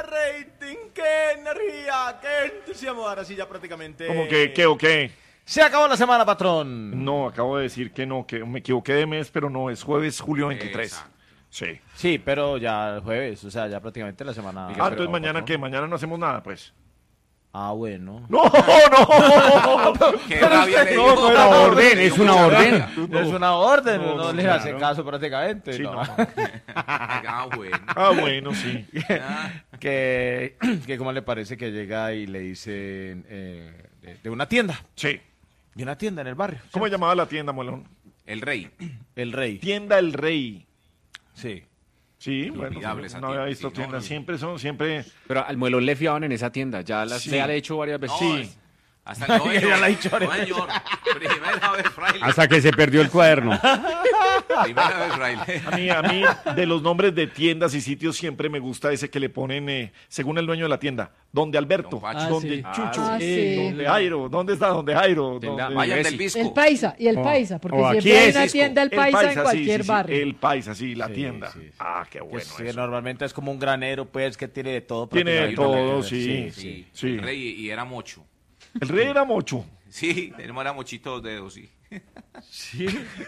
rating, qué energía, qué entusiasmo. Ahora sí ya prácticamente... ¿Cómo que qué o qué? Se acabó la semana, patrón. No, acabo de decir que no, que me equivoqué de mes, pero no, es jueves, julio 23. Exacto. Sí. Sí, pero ya el jueves, o sea, ya prácticamente la semana... Ah, entonces mañana, ¿qué? Mañana no hacemos nada, pues. Ah, bueno. ¡No, no! Qué rabia me no, dio. no era Una orden, orden, es una orden. No es una orden, No, no, no, les claro. hace caso prácticamente. Sí, no. no. Ah, bueno. Ah, bueno, sí. que ¿cómo le parece que llega y le dicen de una tienda? Sí. De una tienda en el barrio. ¿Cómo se llamaba la tienda, Molón? El rey. El Rey. Tienda El Rey. Sí. Sí, bueno, Inolvidable esa no había tienda, visto sí, tiendas. no. Siempre. Pero al Muelón le fiaban en esa tienda, ya Sí. le han hecho varias veces. Sí. Hasta el noveno. Ya la he dicho, No, señor. Primera vez, fraile. Hasta que se perdió el cuaderno. Primera vez, fraile. A mí, de los nombres de tiendas y sitios, siempre me gusta ese que le ponen, según el dueño de la tienda. Donde Alberto, Don Pacho. donde sí. Chucho, Ah, sí. donde Jairo. ¿Dónde está? Donde Jairo. Tienda- Donde- Vayan Messi. del Visco. El paisa, y el Oh, paisa, porque oh, aquí siempre hay es una Cisco. tienda del paisa en cualquier sí, barrio. el paisa, sí, la Sí, tienda. sí, sí. Ah, qué Que bueno sí, eso. normalmente es como un granero, pues, que tiene de todo. Tiene de prácticamente. todo, sí. Sí, Sí. el rey y era mocho. El rey era mocho. Sí, tenemos era mochito de dedos, sí. Sí.